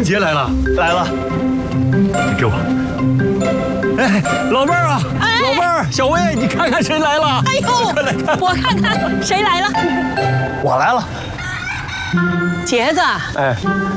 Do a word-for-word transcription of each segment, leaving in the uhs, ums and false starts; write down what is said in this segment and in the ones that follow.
春节来了， 来了， 你给我。哎，老妹儿啊，哎、老妹儿，小薇，你看看谁来了？ 哎呦， 快来看， 我看看谁来了。 我来了。 杰子， 哎，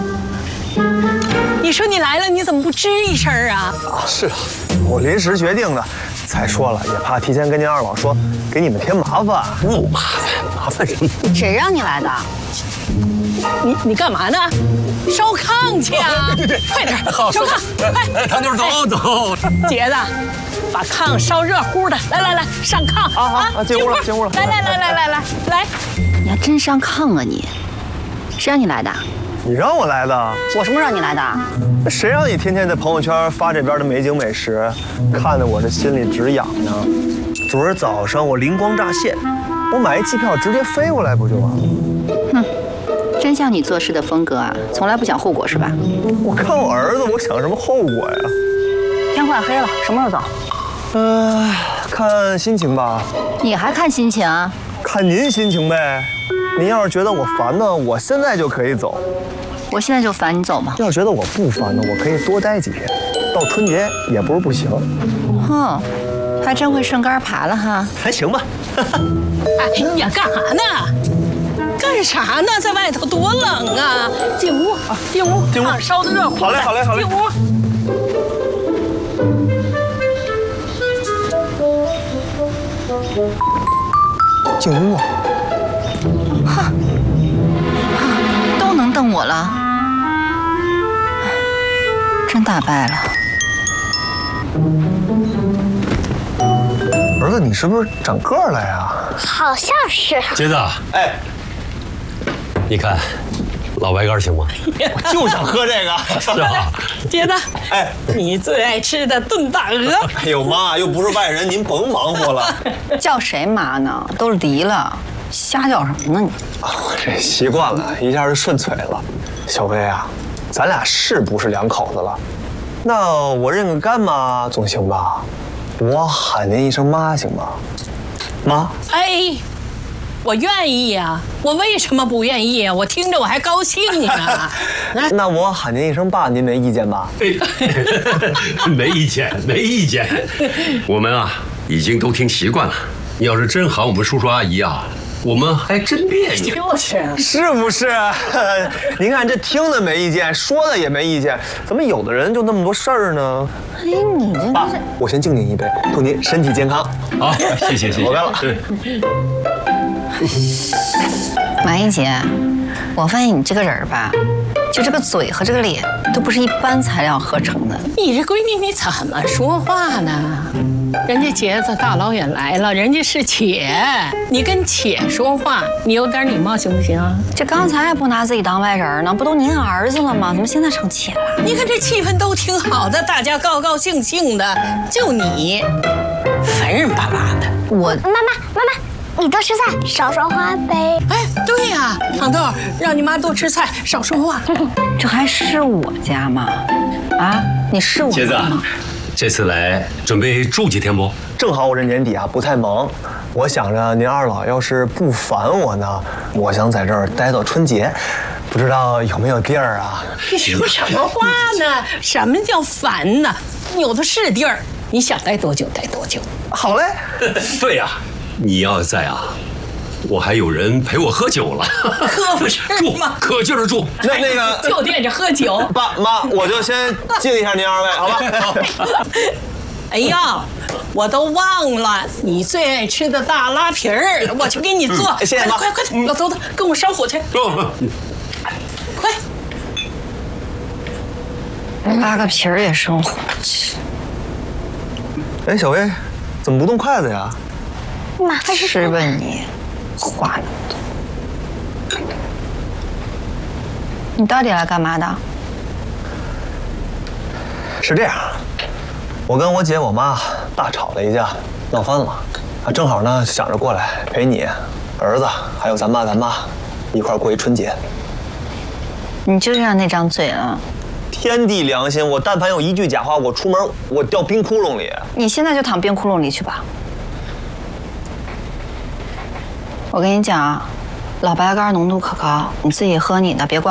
你说你来了，你怎么不吱一声啊？ 啊，是啊，我临时决定的。再说了，也怕提前跟您二老说，给你们添麻烦。 不麻烦，麻烦什么？ 谁让你来的？ 你你干嘛呢？烧炕去啊！ 对对对， 快点， 好， 烧炕！ 哎，哎，唐妞，走走。 杰子，把炕烧热乎的，来来来，上炕！ 啊好啊，进屋了，进屋了。 来来来来来来来， 你还真上炕啊你？谁让你来的？ 你让我来的？ 我什么时候让你来的？ 谁让你天天在朋友圈发这边的美景美食，看得我这心里直痒呢。昨儿早上我灵光乍现，我买一机票直接飞过来不就完了？ 哼，真像你做事的风格啊，从来不想后果是吧？ 我看我儿子，我想什么后果呀？ 天快黑了，什么时候走？ 呃，看心情吧。 你还看心情？ 看您心情呗。您要是觉得我烦呢，我现在就可以走。 我现在就烦你走吗？ 要觉得我不烦呢，我可以多待几天，到春节也不是不行。 哼，还真会顺杆爬了哈。 还行吧。 哎呀，干啥呢？干啥呢？在外头多冷啊！进屋，进屋， 进屋炕烧的热乎的。 好嘞，好嘞，好嘞。 进屋。 进屋啊！ 哼，都能瞪我了，真打败了。 儿子，你是不是长个儿了呀？ 好像是。 杰子， 哎， 你看，老白干行吗？ 我就想喝这个。 是吧？ 杰子， 哎， 你最爱吃的炖大鹅。 哎呦妈，又不是外人，您甭忙活了。 叫谁妈呢？都离了，瞎叫什么呢你？ 啊，我这习惯了，一下就顺嘴了。小薇啊，咱俩是不是两口子了？那我认个干妈总行吧？我喊您一声妈行吗？妈。 哎，我愿意呀，我为什么不愿意呀？我听着我还高兴呢。 那我喊您一声爸，您没意见吧？ 没意见，没意见。我们啊，已经都听习惯了。你要是真喊我们叔叔阿姨啊，我们还真别扭。 就是啊， 是不是？您看这听的没意见，说的也没意见，怎么有的人就那么多事儿呢？ 哎，你这爸，我先敬您一杯，祝您身体健康。 好，谢谢谢谢。 我干了。 对。 马英杰，我发现你这个人吧，就这个嘴和这个脸都不是一般材料合成的。 你这闺女你怎么说话呢？人家杰子大老远来了，人家是且，你跟且说话，你有点礼貌行不行？ 这刚才还不拿自己当外人呢，不都您儿子了吗？怎么现在成且了？ 你看这气氛都挺好的，大家高高兴兴的，就你烦人巴拉的。 我妈妈，妈妈，你多吃菜，少说话呗。 哎，对呀，糖豆，让你妈多吃菜，少说话。 这还是我家吗？啊，你是我杰子，这次来准备住几天不？ 正好我这年底啊不太忙，我想着您二老要是不烦我呢，我想在这儿待到春节，不知道有没有地儿啊？ 你说什么话呢？什么叫烦呢？有的是地儿，你想待多久待多久。 好嘞。 对呀，你要在啊，我还有人陪我喝酒了。 可不是住吗？ 可劲儿住。 那那个就惦着喝酒。 爸妈，我就先敬一下您二位，好吧？ 哎呀，我都忘了你最爱吃的大拉皮儿，我去给你做。 嗯谢谢妈快快快，老头子，跟我烧火去，快！ 拉个皮儿也生火气。 哎，小薇，怎么不动筷子呀？ 妈， 吃吧你，话那么多。你到底来干嘛的？ 是这样，我跟我姐我妈大吵了一架，闹翻了，啊，正好呢想着过来陪你、儿子还有咱爸咱妈一块儿过一春节。 你就让那张嘴了。 天地良心，我但凡有一句假话，我出门我掉冰窟窿里。 你现在就躺冰窟窿里去吧。我跟你讲啊，老白干浓度可高，你自己喝你的，别怪。